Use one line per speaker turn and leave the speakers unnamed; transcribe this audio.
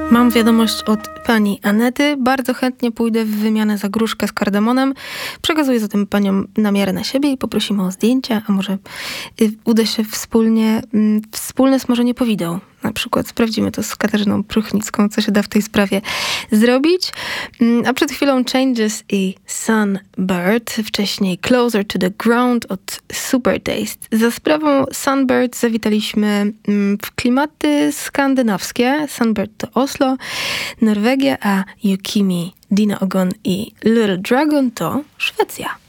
Mam wiadomość od pani Anety. Bardzo chętnie pójdę w wymianę za gruszkę z kardamonem. Przekazuję zatem paniom namiary na siebie i poprosimy o zdjęcia, a może uda się wspólne smażenie powideł. Na przykład sprawdzimy to z Katarzyną Pruchnicką, co się da w tej sprawie zrobić. A przed chwilą Changes i Sunbird, wcześniej Closer to the Ground od Supertaste. Za sprawą Sunbird zawitaliśmy w klimaty skandynawskie. Sunbird to Oslo, Norwegia, a Yukimi, Dina Ogon i Little Dragon to Szwecja.